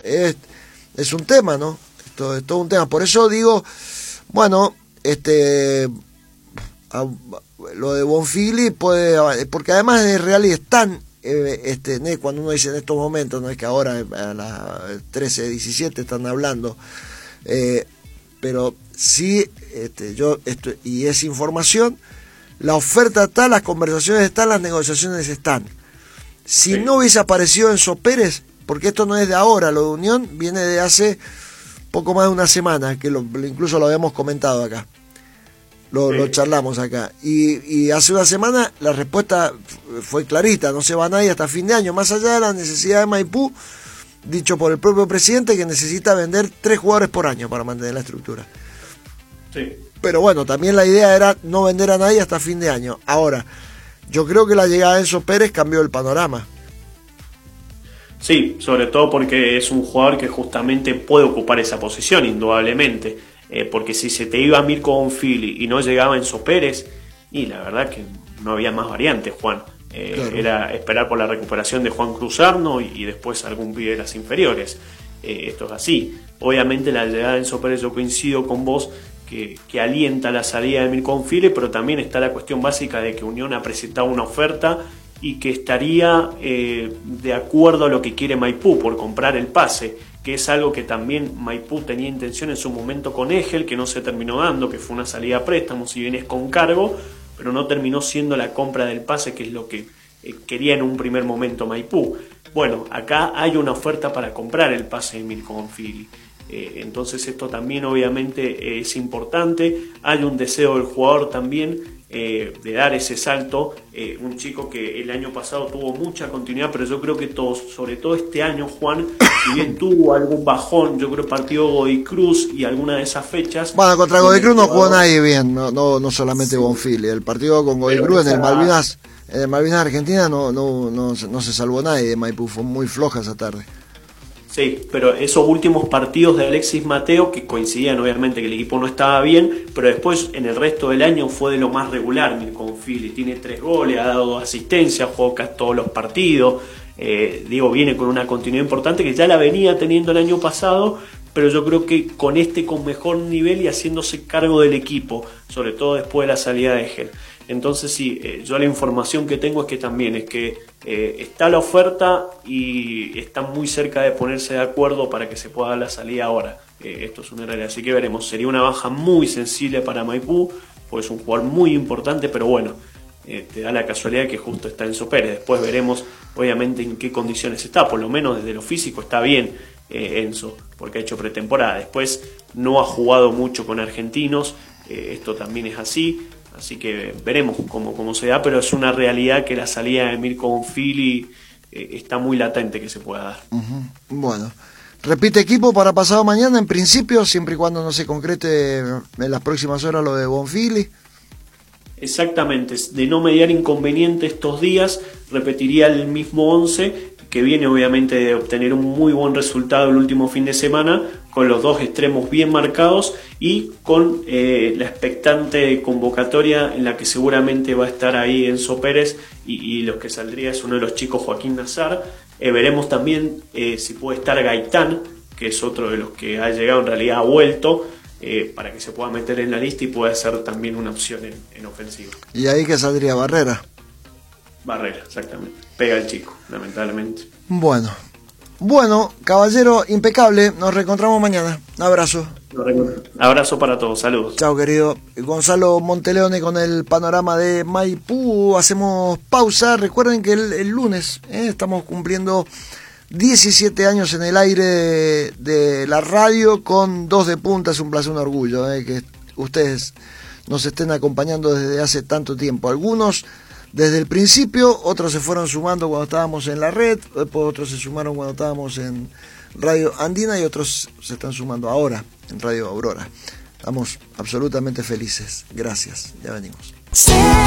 es un tema, ¿no? Esto es todo un tema. Por eso digo, bueno, lo de Bonfili puede, porque además de Real es tan, cuando uno dice en estos momentos, no es que ahora a las 13, 17 están hablando, pero sí, y es información, la oferta está, las conversaciones están, las negociaciones están. Si no hubiese aparecido Enzo Pérez, porque esto no es de ahora, lo de Unión viene de hace poco más de una semana, que incluso lo habíamos comentado acá, lo charlamos acá, y hace una semana la respuesta fue clarita, no se va nadie hasta fin de año, más allá de la necesidad de Maipú, dicho por el propio presidente, que necesita vender 3 jugadores por año para mantener la estructura. Sí. Pero bueno, también la idea era no vender a nadie hasta fin de año. Ahora, yo creo que la llegada de Enzo Pérez cambió el panorama. Sí, sobre todo porque es un jugador que justamente puede ocupar esa posición, indudablemente. Porque si se te iba Mirko Bonfili y no llegaba Enzo Pérez, y la verdad que no había más variantes, Juan. Claro. Era esperar por la recuperación de Juan Cruzarno y después algún pibe de las inferiores. Esto es así. Obviamente la llegada de Enzo Pérez, yo coincido con vos, que alienta la salida de Mirko Bonfili, pero también está la cuestión básica de que Unión ha presentado una oferta y que estaría de acuerdo a lo que quiere Maipú por comprar el pase, que es algo que también Maipú tenía intención en su momento con Egel, que no se terminó dando, que fue una salida a préstamo, si bien es con cargo, pero no terminó siendo la compra del pase, que es lo que quería en un primer momento Maipú. Bueno, acá hay una oferta para comprar el pase de Mirko Bonfili. Entonces esto también obviamente es importante. Hay un deseo del jugador también de dar ese salto, un chico que el año pasado tuvo mucha continuidad, pero yo creo que todos, sobre todo este año, Juan, si bien tuvo algún bajón, yo creo partió Godoy Cruz y alguna de esas fechas. Bueno, contra Godoy Cruz no jugó nadie bien, no solamente Bonfili. El partido con Godoy Cruz en el Malvinas Argentina no se salvó nadie de Maipú, fue muy floja esa tarde. Sí, pero esos últimos partidos de Alexis Mateo, que coincidían obviamente que el equipo no estaba bien, pero después en el resto del año fue de lo más regular Mirko Bonfili. Tiene 3 goles, ha dado asistencia, jugó casi todos los partidos. Viene con una continuidad importante que ya la venía teniendo el año pasado, pero yo creo que con mejor nivel y haciéndose cargo del equipo, sobre todo después de la salida de Egel. Entonces sí, yo la información que tengo es que también está la oferta y está muy cerca de ponerse de acuerdo para que se pueda dar la salida ahora. Esto es una realidad, así que veremos. Sería una baja muy sensible para Maipú, pues es un jugador muy importante, pero bueno, te da la casualidad que justo está Enzo Pérez. Después veremos obviamente en qué condiciones está, por lo menos desde lo físico está bien Enzo, porque ha hecho pretemporada. Después no ha jugado mucho con argentinos, esto también es así. Así que veremos cómo se da, pero es una realidad que la salida de Mirko Bonfili está muy latente que se pueda dar. Bueno, repite equipo para pasado mañana en principio, siempre y cuando no se concrete en las próximas horas lo de Bonfili. Exactamente, de no mediar inconveniente estos días, repetiría el mismo 11, que viene obviamente de obtener un muy buen resultado el último fin de semana, con los 2 extremos bien marcados y con la expectante convocatoria en la que seguramente va a estar ahí Enzo Pérez y los que saldría es uno de los chicos, Joaquín Nazar. Veremos también si puede estar Gaitán, que es otro de los que ha llegado, en realidad ha vuelto, para que se pueda meter en la lista y pueda ser también una opción en ofensiva. ¿Y ahí que saldría Barrera? Barrera, exactamente. Pega el chico, lamentablemente. Bueno, caballero, impecable. Nos reencontramos mañana. Un abrazo. Abrazo para todos, saludos. Chao, querido. Gonzalo Monteleone con el panorama de Maipú. Hacemos pausa. Recuerden que el lunes estamos cumpliendo 17 años en el aire de la radio con 2 de punta. Es un placer, un orgullo que ustedes nos estén acompañando desde hace tanto tiempo. Algunos desde el principio, otros se fueron sumando cuando estábamos en la red, otros se sumaron cuando estábamos en Radio Andina y otros se están sumando ahora en Radio Aurora. Estamos absolutamente felices. Gracias. Ya venimos.